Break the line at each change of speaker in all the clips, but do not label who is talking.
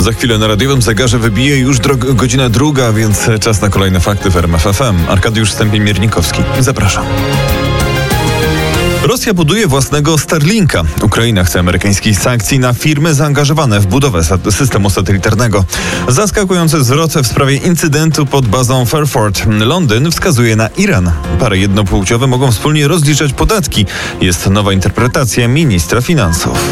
Za chwilę na radiowym zegarze wybije już godzina 2, więc czas na kolejne fakty w RMF FM. Arkadiusz Stępień-Miernikowski. Zapraszam. Rosja buduje własnego Starlinka. Ukraina chce amerykańskich sankcji na firmy zaangażowane w budowę systemu satelitarnego. Zaskakujący zwrot w sprawie incydentu pod bazą Fairford. Londyn wskazuje na Iran. Pary jednopłciowe mogą wspólnie rozliczać podatki. Jest nowa interpretacja ministra finansów.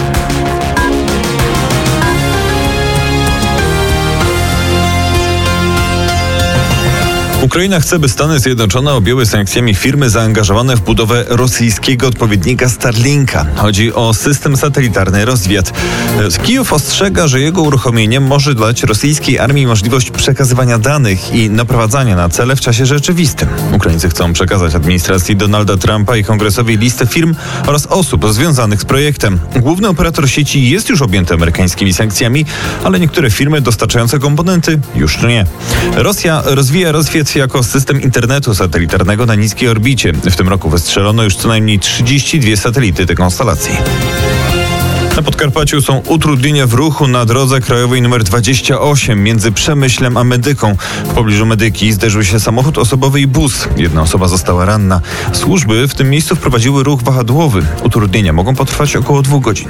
Ukraina chce, by Stany Zjednoczone objęły sankcjami firmy zaangażowane w budowę rosyjskiego odpowiednika Starlinka. Chodzi o system satelitarny Rozwiat. Kijów ostrzega, że jego uruchomienie może dać rosyjskiej armii możliwość przekazywania danych i naprowadzania na cele w czasie rzeczywistym. Ukraińcy chcą przekazać administracji Donalda Trumpa i kongresowi listę firm oraz osób związanych z projektem. Główny operator sieci jest już objęty amerykańskimi sankcjami, ale niektóre firmy dostarczające komponenty już nie. Rosja rozwija Rozwiat jako system internetu satelitarnego na niskiej orbicie. W tym roku wystrzelono już co najmniej 32 satelity tej konstelacji. Na Podkarpaciu są utrudnienia w ruchu na drodze krajowej nr 28 między Przemyślem a Medyką. W pobliżu Medyki zderzył się samochód osobowy i bus. Jedna osoba została ranna. Służby w tym miejscu wprowadziły ruch wahadłowy. Utrudnienia mogą potrwać około 2 godzin.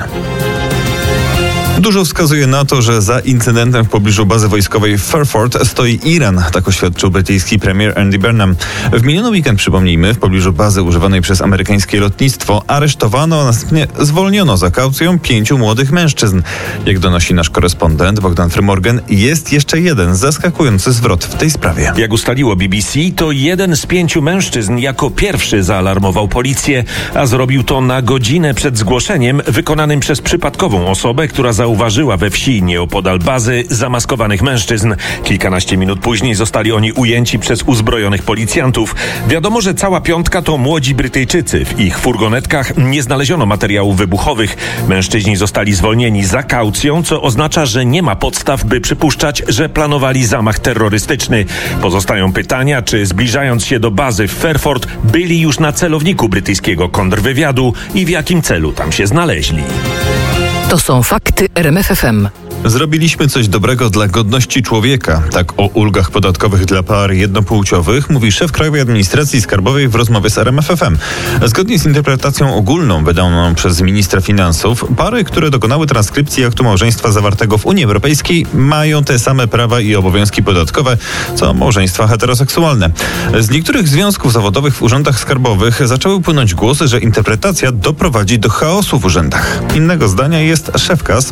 Dużo wskazuje na to, że za incydentem w pobliżu bazy wojskowej w Fairford stoi Iran, tak oświadczył brytyjski premier Andy Burnham. W miniony weekend, przypomnijmy, w pobliżu bazy używanej przez amerykańskie lotnictwo aresztowano, a następnie zwolniono za kaucją 5 młodych mężczyzn. Jak donosi nasz korespondent Bogdan Frymorgan, jest jeszcze jeden zaskakujący zwrot w tej sprawie.
Jak ustaliło BBC, to jeden z 5 mężczyzn jako pierwszy zaalarmował policję, a zrobił to na godzinę przed zgłoszeniem wykonanym przez przypadkową osobę, która zauważyła we wsi nieopodal bazy zamaskowanych mężczyzn. Kilkanaście minut później zostali oni ujęci przez uzbrojonych policjantów. Wiadomo, że cała piątka to młodzi Brytyjczycy. W ich furgonetkach nie znaleziono materiałów wybuchowych. Mężczyźni zostali zwolnieni za kaucją, co oznacza, że nie ma podstaw, by przypuszczać, że planowali zamach terrorystyczny. Pozostają pytania, czy zbliżając się do bazy w Fairford byli już na celowniku brytyjskiego kontrwywiadu i w jakim celu tam się znaleźli.
To są fakty RMF FM.
Zrobiliśmy coś dobrego dla godności człowieka. Tak o ulgach podatkowych dla par jednopłciowych mówi szef Krajowej Administracji Skarbowej w rozmowie z RMF FM. Zgodnie z interpretacją ogólną wydaną przez ministra finansów, pary, które dokonały transkrypcji aktu małżeństwa zawartego w Unii Europejskiej, mają te same prawa i obowiązki podatkowe, co małżeństwa heteroseksualne. Z niektórych związków zawodowych w urzędach skarbowych zaczęły płynąć głosy, że interpretacja doprowadzi do chaosu w urzędach. Innego zdania jest szef KAS